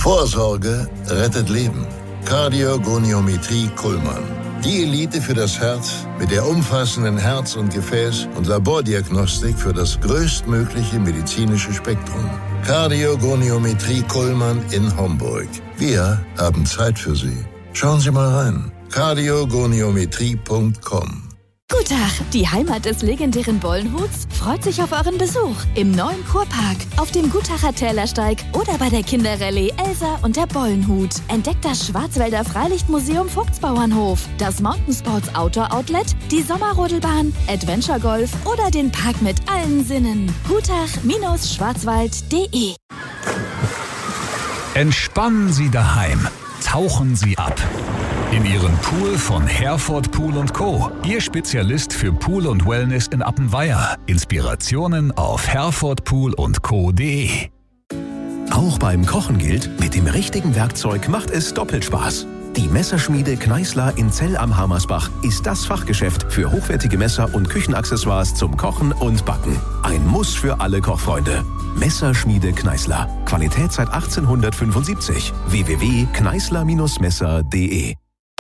Vorsorge rettet Leben. Kardiogoniometrie Kuhlmann. Die Elite für das Herz mit der umfassenden Herz- und Gefäß- und Labordiagnostik für das größtmögliche medizinische Spektrum. Kardiogoniometrie Kuhlmann in Homburg. Wir haben Zeit für Sie. Schauen Sie mal rein. kardiogoniometrie.com. Guten Tag, die Heimat des legendären Bollenhuts freut sich auf euren Besuch im neuen Kurpark, auf dem Gutacher Tälersteig oder bei der Kinderrallye Elsa und der Bollenhut. Entdeckt das Schwarzwälder Freilichtmuseum Vogtsbauernhof, das Mountainsports Outdoor Outlet, die Sommerrodelbahn, Adventure Golf oder den Park mit allen Sinnen. Gutach-schwarzwald.de. Entspannen Sie daheim. Tauchen Sie ab. In Ihren Pool von Herford Pool & Co. Ihr Spezialist für Pool und Wellness in Appenweier. Inspirationen auf herfordpoolundco.de. Auch beim Kochen gilt, mit dem richtigen Werkzeug macht es doppelt Spaß. Die Messerschmiede Kneißler in Zell am Hamersbach ist das Fachgeschäft für hochwertige Messer und Küchenaccessoires zum Kochen und Backen. Ein Muss für alle Kochfreunde. Messerschmiede Kneißler. Qualität seit 1875. www.kneißler-messer.de